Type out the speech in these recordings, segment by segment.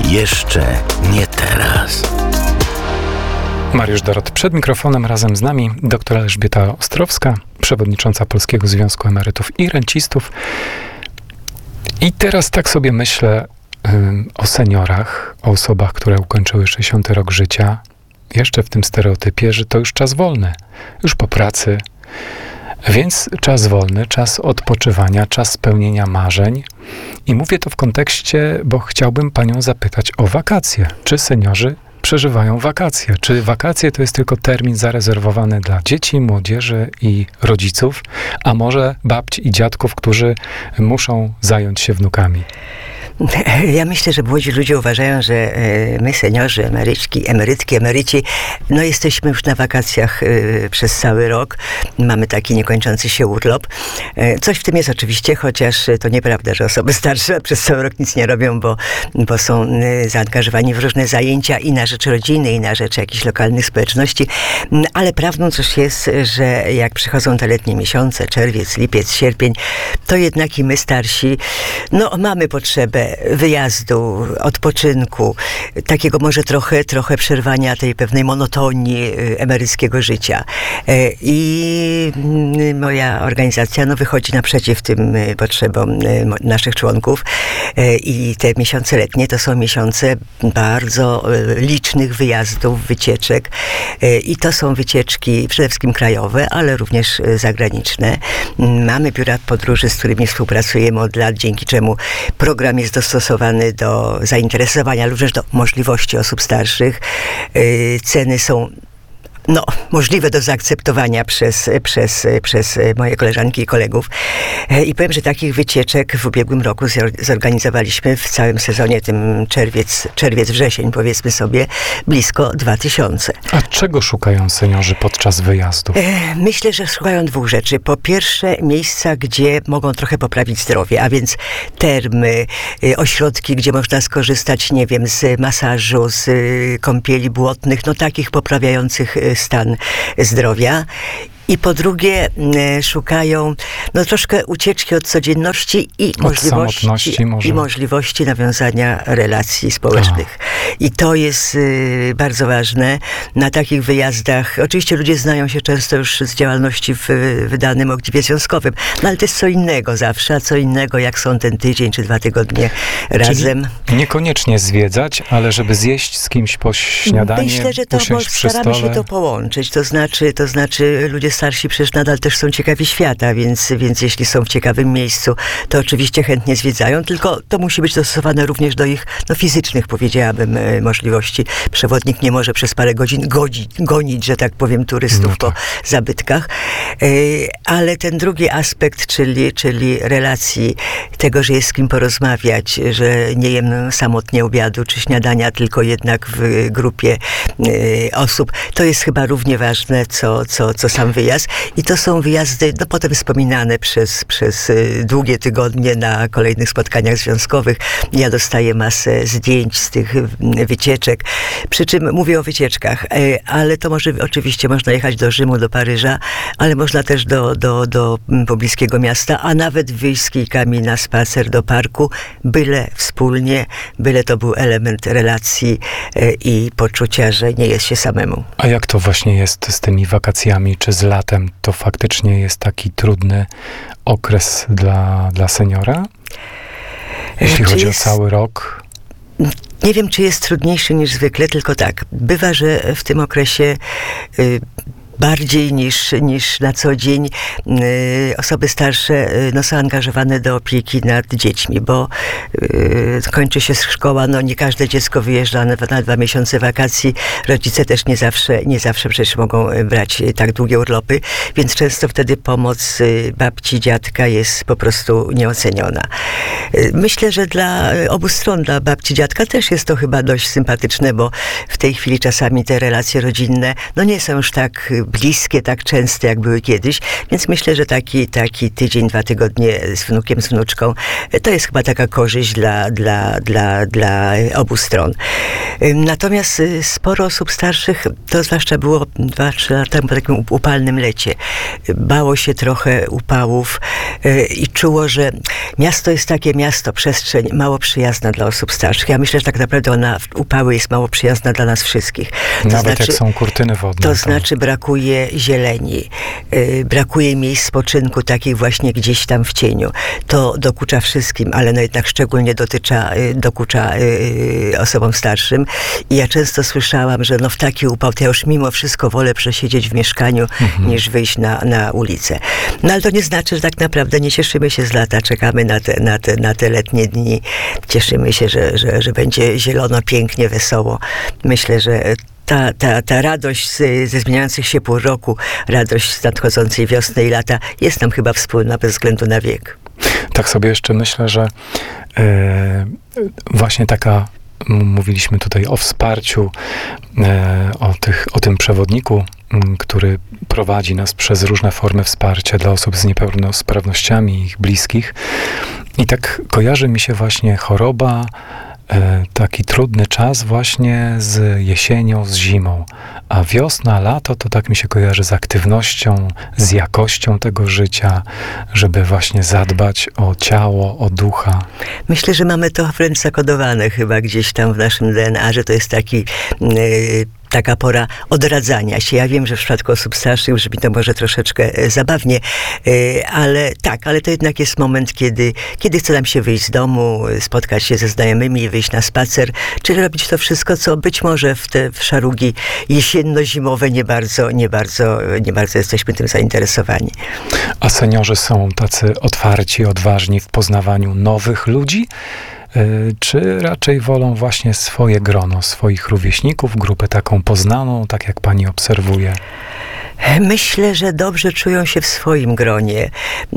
Jeszcze nie teraz. Mariusz Dorot przed mikrofonem, razem z nami dr Elżbieta Ostrowska, przewodnicząca Polskiego Związku Emerytów i Rencistów. I teraz tak sobie myślę o seniorach, o osobach, które ukończyły 60 rok życia, jeszcze w tym stereotypie, że to już czas wolny, już po pracy. Więc czas wolny, czas odpoczywania, czas spełnienia marzeń. I mówię to w kontekście, bo chciałbym panią zapytać o wakacje. Czy seniorzy przeżywają wakacje? Czy wakacje to jest tylko termin zarezerwowany dla dzieci, młodzieży i rodziców, a może babci i dziadków, którzy muszą zająć się wnukami? Ja myślę, że młodzi ludzie uważają, że my, seniorzy, emerytki, emeryci, no jesteśmy już na wakacjach przez cały rok. Mamy taki niekończący się urlop. Coś w tym jest oczywiście, chociaż to nieprawda, że osoby starsze przez cały rok nic nie robią, bo są zaangażowani w różne zajęcia i na rzecz rodziny, i na rzecz jakichś lokalnych społeczności. Ale prawdą coś jest, że jak przychodzą te letnie miesiące, czerwiec, lipiec, sierpień, to jednak i my starsi, no mamy potrzebę wyjazdu, odpoczynku, takiego może trochę przerwania tej pewnej monotonii emeryckiego życia. I moja organizacja wychodzi naprzeciw tym potrzebom naszych członków. I te miesiące letnie to są miesiące bardzo licznych wyjazdów, wycieczek. I to są wycieczki przede wszystkim krajowe, ale również zagraniczne. Mamy biura podróży, z którymi współpracujemy od lat, dzięki czemu program jest dostosowany do zainteresowania, również do możliwości osób starszych. Ceny są możliwe do zaakceptowania przez moje koleżanki i kolegów. I powiem, że takich wycieczek w ubiegłym roku zorganizowaliśmy w całym sezonie, tym czerwiec, wrzesień, powiedzmy sobie, blisko 2000. A czego szukają seniorzy podczas wyjazdów? Myślę, że szukają dwóch rzeczy. Po pierwsze, miejsca, gdzie mogą trochę poprawić zdrowie, a więc termy, ośrodki, gdzie można skorzystać, nie wiem, z masażu, z kąpieli błotnych, takich poprawiających stan zdrowia. I po drugie szukają troszkę ucieczki od codzienności i możliwości nawiązania relacji społecznych. I to jest bardzo ważne. Na takich wyjazdach, oczywiście ludzie znają się często już z działalności w danym ogniwie związkowym, ale to jest co innego zawsze, a co innego jak są ten tydzień czy 2 tygodnie razem. Czyli niekoniecznie zwiedzać, ale żeby zjeść z kimś po śniadaniu, myślę, że staramy się to połączyć. To znaczy ludzie starsi przecież nadal też są ciekawi świata, więc jeśli są w ciekawym miejscu, to oczywiście chętnie zwiedzają, tylko to musi być dostosowane również do ich fizycznych, powiedziałabym, możliwości. Przewodnik nie może przez parę godzin gonić, że tak powiem, turystów po zabytkach. Ale ten drugi aspekt, czyli relacji, tego, że jest z kim porozmawiać, że nie jem samotnie obiadu czy śniadania, tylko jednak w grupie osób, to jest chyba równie ważne, co sam wyjazd. I to są wyjazdy, potem wspominane przez długie tygodnie na kolejnych spotkaniach związkowych. Ja dostaję masę zdjęć z tych wycieczek. Przy czym mówię o wycieczkach, ale to oczywiście można jechać do Rzymu, do Paryża, ale można też do pobliskiego miasta, a nawet wyjść z kijkami na spacer do parku, byle wspólnie, byle to był element relacji i poczucia, że nie jest się samemu. A jak to właśnie jest z tymi wakacjami, czy z latem? To faktycznie jest taki trudny okres dla seniora? Jeśli chodzi o cały rok? Nie wiem, czy jest trudniejszy niż zwykle, tylko tak. Bywa, że w tym okresie bardziej niż na co dzień osoby starsze są angażowane do opieki nad dziećmi, bo kończy się szkoła, nie każde dziecko wyjeżdża na 2 miesiące wakacji, rodzice też nie zawsze przecież mogą brać tak długie urlopy, więc często wtedy pomoc babci, dziadka jest po prostu nieoceniona. Myślę, że dla obu stron, dla babci, dziadka też jest to chyba dość sympatyczne, bo w tej chwili czasami te relacje rodzinne nie są już tak bliskie, tak częste, jak były kiedyś. Więc myślę, że taki tydzień, 2 tygodnie z wnukiem, z wnuczką, to jest chyba taka korzyść dla obu stron. Natomiast sporo osób starszych, to zwłaszcza było 2-3 lata temu po takim upalnym lecie, bało się trochę upałów i czuło, że miasto jest takie miasto, przestrzeń mało przyjazna dla osób starszych. Ja myślę, że tak naprawdę ona w upały jest mało przyjazna dla nas wszystkich. Nawet jak są kurtyny wodne. To znaczy brakuje zieleni, brakuje miejsc spoczynku takich właśnie gdzieś tam w cieniu. To dokucza wszystkim, ale no jednak szczególnie dokucza osobom starszym. I ja często słyszałam, że no w taki upał to ja już mimo wszystko wolę przesiedzieć w mieszkaniu, niż wyjść na ulicę. No ale to nie znaczy, że tak naprawdę nie cieszymy się z lata, czekamy na te letnie dni. Cieszymy się, że będzie zielono, pięknie, wesoło. Myślę, że ta radość ze zmieniających się pół roku, radość z nadchodzącej wiosny i lata jest nam chyba wspólna bez względu na wiek. Tak sobie jeszcze myślę, że właśnie taka, mówiliśmy tutaj o wsparciu, o tym przewodniku, który prowadzi nas przez różne formy wsparcia dla osób z niepełnosprawnościami i ich bliskich. I tak kojarzy mi się właśnie choroba, taki trudny czas właśnie z jesienią, z zimą. A wiosna, lato to tak mi się kojarzy z aktywnością, z jakością tego życia, żeby właśnie zadbać o ciało, o ducha. Myślę, że mamy to wręcz zakodowane chyba gdzieś tam w naszym DNA, że to jest taka pora odradzania się. Ja wiem, że w przypadku osób starszych brzmi to może troszeczkę zabawnie, ale to jednak jest moment, kiedy chce nam się wyjść z domu, spotkać się ze znajomymi, wyjść na spacer, czyli robić to wszystko, co być może w te szarugi jesienno-zimowe nie bardzo jesteśmy tym zainteresowani. A seniorzy są tacy otwarci, odważni w poznawaniu nowych ludzi? Czy raczej wolą właśnie swoje grono, swoich rówieśników, grupę taką poznaną, tak jak pani obserwuje? Myślę, że dobrze czują się w swoim gronie,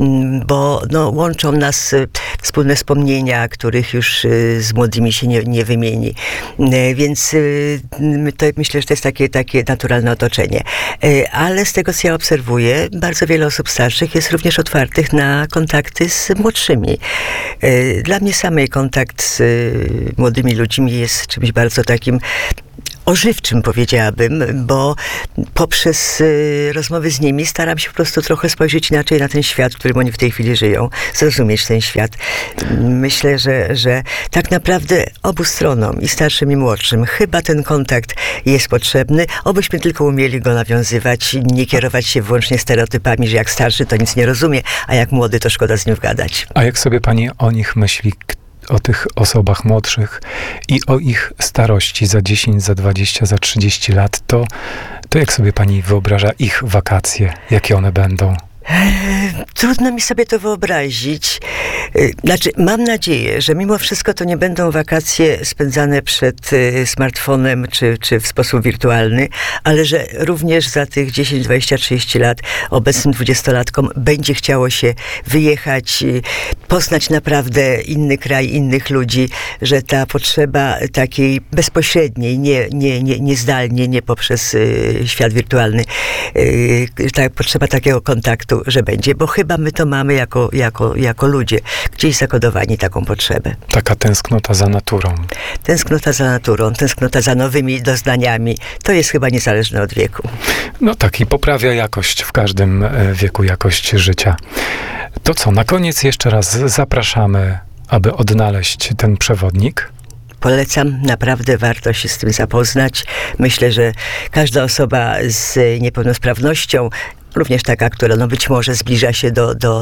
bo łączą nas wspólne wspomnienia, których już z młodymi się nie wymieni. Więc to myślę, że to jest takie naturalne otoczenie. Ale z tego, co ja obserwuję, bardzo wiele osób starszych jest również otwartych na kontakty z młodszymi. Dla mnie samej kontakt z młodymi ludźmi jest czymś bardzo takim ożywczym, powiedziałabym, bo poprzez rozmowy z nimi staram się po prostu trochę spojrzeć inaczej na ten świat, w którym oni w tej chwili żyją, zrozumieć ten świat. Myślę, że tak naprawdę obu stronom, i starszym, i młodszym, chyba ten kontakt jest potrzebny, obyśmy tylko umieli go nawiązywać, nie kierować się wyłącznie stereotypami, że jak starszy to nic nie rozumie, a jak młody to szkoda z nim wgadać. A jak sobie pani o nich myśli, o tych osobach młodszych i o ich starości za 10, za 20, za 30 lat, to jak sobie pani wyobraża ich wakacje? Jakie one będą? Trudno mi sobie to wyobrazić. Znaczy, mam nadzieję, że mimo wszystko to nie będą wakacje spędzane przed smartfonem czy w sposób wirtualny, ale że również za tych 10, 20, 30 lat obecnym 20-latkom będzie chciało się wyjechać, poznać naprawdę inny kraj, innych ludzi, że ta potrzeba takiej bezpośredniej, nie zdalnie, nie poprzez świat wirtualny, ta potrzeba takiego kontaktu, że będzie, bo chyba my to mamy jako ludzie, gdzieś zakodowani taką potrzebę. Taka tęsknota za naturą. Tęsknota za naturą, tęsknota za nowymi doznaniami, to jest chyba niezależne od wieku. No tak, i poprawia jakość w każdym wieku, jakość życia. To co, na koniec jeszcze raz zapraszamy, aby odnaleźć ten przewodnik. Polecam, naprawdę warto się z tym zapoznać. Myślę, że każda osoba z niepełnosprawnością, również taka, która być może zbliża się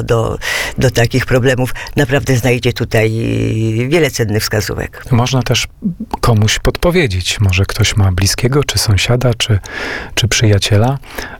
do takich problemów, naprawdę znajdzie tutaj wiele cennych wskazówek. Można też komuś podpowiedzieć. Może ktoś ma bliskiego, czy sąsiada, czy przyjaciela.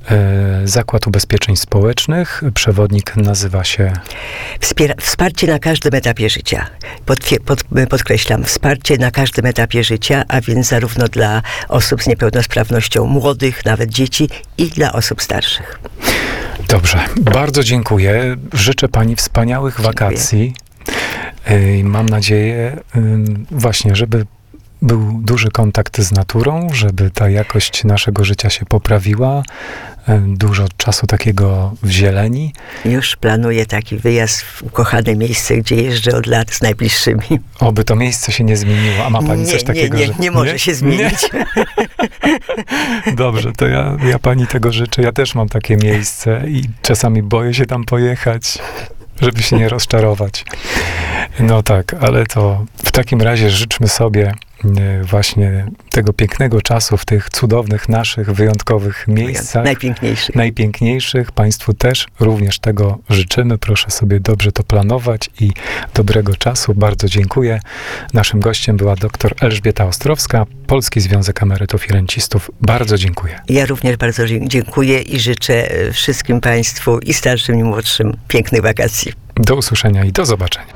Zakład Ubezpieczeń Społecznych. Przewodnik nazywa się... Wsparcie na każdym etapie życia. Podkreślam, wsparcie na każdym etapie życia, a więc zarówno dla osób z niepełnosprawnością młodych, nawet dzieci, i dla osób starszych. Dobrze, bardzo dziękuję. Życzę pani wspaniałych wakacji. I mam nadzieję właśnie, żeby był duży kontakt z naturą, żeby ta jakość naszego życia się poprawiła. Dużo czasu takiego w zieleni. Już planuję taki wyjazd w ukochane miejsce, gdzie jeżdżę od lat z najbliższymi. Oby to miejsce się nie zmieniło. A ma pani coś takiego? Nie może się zmienić. Dobrze, to ja pani tego życzę. Ja też mam takie miejsce i czasami boję się tam pojechać, żeby się nie rozczarować. No tak, ale to w takim razie życzmy sobie właśnie tego pięknego czasu w tych cudownych, naszych, wyjątkowych miejscach. Najpiękniejszych. Państwu też również tego życzymy. Proszę sobie dobrze to planować i dobrego czasu. Bardzo dziękuję. Naszym gościem była dr Elżbieta Ostrowska, Polski Związek Emerytów i Rencistów. Bardzo dziękuję. Ja również bardzo dziękuję i życzę wszystkim Państwu, i starszym, i młodszym, pięknych wakacji. Do usłyszenia i do zobaczenia.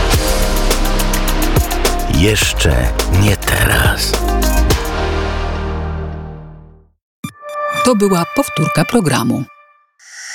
Jeszcze nie teraz. To była powtórka programu.